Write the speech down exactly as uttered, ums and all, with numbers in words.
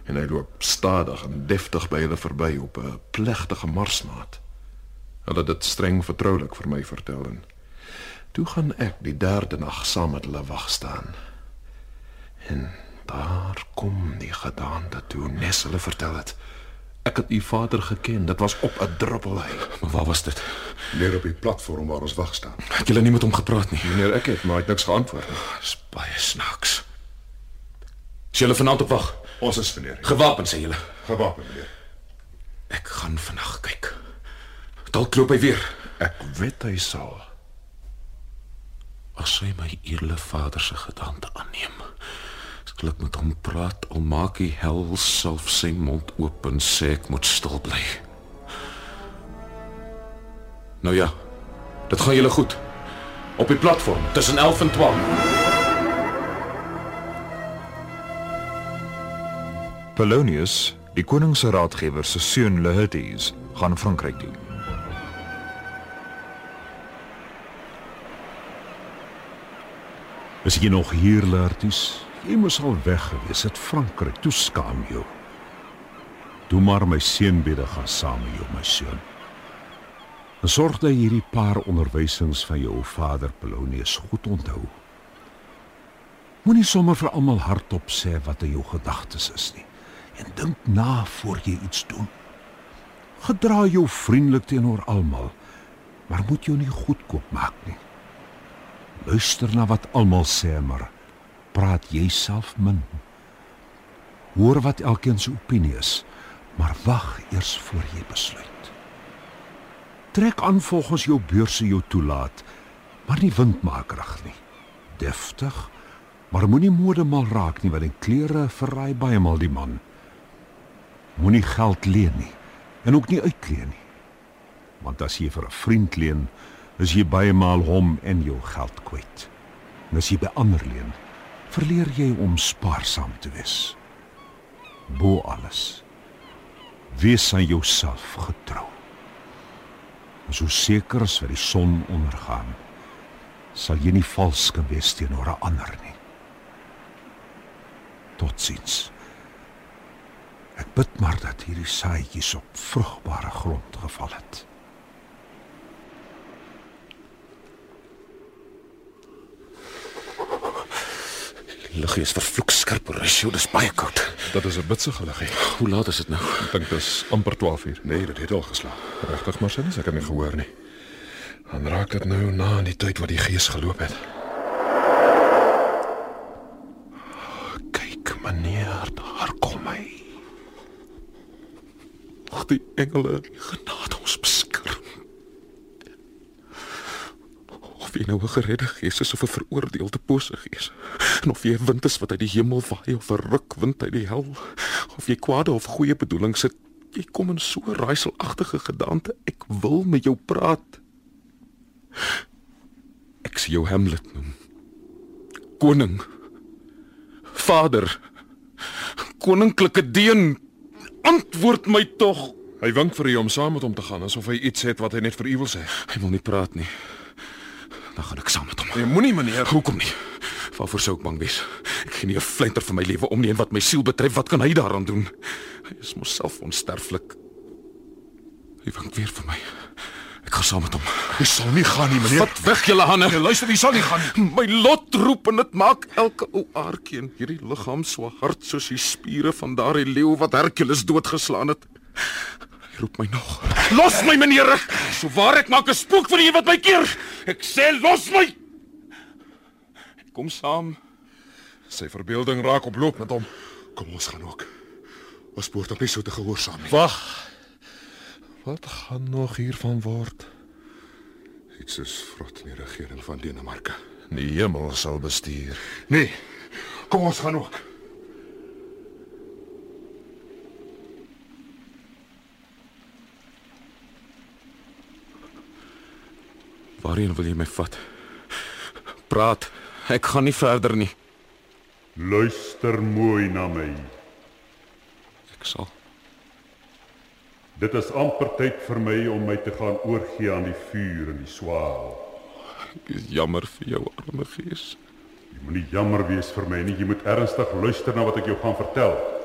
En hy loop stadig en deftig by hulle verby op 'n plegtige marsmaat. Hulle het dit streng vertroulik vir my vertel en toe gaan ek die derde nag saam met hulle wag staan. En daar kom die gedaante toe, Nes hulle vertel het. Ek het u vader geken, dit was op 'n druppelhy. Maar waar was dit? Neer op die platform waar ons wag staan. Het julle nie met hom gepraat nie? Meneer, ek het, maar hy het niks geantwoord nie. Dis baie snaaks. Is julle vanaand op wag? Ons is, meneer. Gewapen, sê julle. Gewapen, meneer. Ek gaan vandag kyk. Dalk loop hy weer. Ek weet hy sal. As hy my eerlike vader se gedagte aanneem, sal ek met hom praat, al maak die hel self sy mond oop en sê ek moet stil bly. Nou ja, dit gaan julle goed. Op die platform, tussen elf en twaalf. Polonius, die koning se raadgewer se seun Laertes, gaan Frankryk toe. Is jy nog hier, Laertes? Jy moes al weg gewees het, Frankryk, toe skaam jou. Doe maar my seunbede gaan saam met jou, my seun. En sorg dat jy hierdie paar onderwysings van jou vader Polonius goed onthou. Moenie sommer vir almal hardop sê wat in jou gedagtes is nie. En dink na voor jy iets doen. Gedra jou vriendelik teenoor almal, maar moet jou nie goedkoop maak nie. Luister na wat almal sê, maar praat jy self min. Hoor wat elkeen se opinie is, maar wag eers voor jy besluit. Trek aan volgens jou beurse jou toelaat, maar nie windmakerig nie. Deftig, maar moenie modemal raak nie, want die klere verraai baie maal die man. Moenie geld leen nie, en ook nie uitleen nie. Want as jy vir 'n vriend leen, is jy baie maal hom en jou geld kwyt. En as jy by ander leen, verleer jy om spaarsaam te wees. Bo alles, wees aan jouself getrou. En so seker as wat die son ondergaan, sal jy nie vals kan wees teenoor 'n ander nie. Totsiens. Ek bid maar dat hierdie saadjies op vrugbare grond geval het. Die luggie is vervloek skerp, Horatio, dis baie koud. Dat is 'n bitsige luggie. Hoe laat is dit nou? Ek dink dis amper twaalf uur. Nee, dit het al geslaap. Regtig, Marcellus, ek het nie gehoor nie. Dan raak dit nou na in die tyd wat die gees geloop het. Kyk, meneer, daar kom hy. Ag, die engele, die genade ons beskerm. Of jy nou 'n geredde gees is of 'n veroordeelde bose gees, en of jy 'n wind is wat uit die hemel waai of 'n rukwind uit die hel, of jy kwade of goeie bedoelings het, jy kom in so 'n raaiselagtige gedagte, ek wil met jou praat. Ek sien jou Hamlet noem. Koning, vader, koninklike deun, antwoord my tog. Hy wink vir u om saam met hom te gaan, asof hy iets het wat hy net vir u wil sê. Hy wil nie praat nie. Dan gaan ek saam met hom. Nee, moenie, meneer. Hoekom nie? Waarvoor sou ek bang wees? Ek gee nie 'n flinter vir my lewe om nie, en wat my siel betref, wat kan hy daaraan doen? Hy is mos self onsterflik. Hy wink weer vir my. Ek gaan saam met hom. Jy sal nie gaan nie, meneer. Vat weg julle hande. Nee, luister, jy sal nie gaan nie. My lot roep en dit maak elke ou aardjie in hierdie liggaam so hard soos die spiere van daardie leeu wat Hercules doodgeslaan het. Hy roep my nog. Los my, meneer! So waar ek maak 'n spook van die wat my keer. Ek sê los my. Ek kom saam. Sy verbeelding raak op loop met hom. Kom, ons gaan ook. Ons behoort ook nie so te gehoorsaam nie. Wag. Wat gaan nog hiervan word? Iets is vrot in die regering van Denemarke. Die hemel sal bestuur. Nee, kom ons gaan ook. Waarheen wil jy my vat? Praat, ek gaan nie verder nie. Luister mooi na my. Ek sal. Dit is amper tyd vir my om my te gaan oorgee aan die vuur en die swaal. Ek is jammer vir jou, arme gees. Jy moenie jammer wees vir my nie, jy moet ernstig luister na wat ek jou gaan vertel.